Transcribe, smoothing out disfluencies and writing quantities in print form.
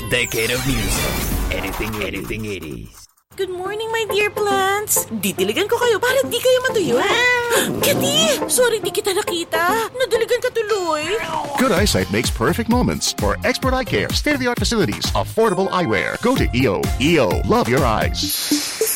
Decade of music. Anything 80s. Good morning, my dear plants. Didiligan ko kayo para di kayo matuyo. Kitty! Sorry di kita nakita. Nadiligan ka tuloy. Good eyesight makes perfect moments. For expert eye care, state-of-the-art facilities, affordable eyewear. Go to EO. EO, love your eyes.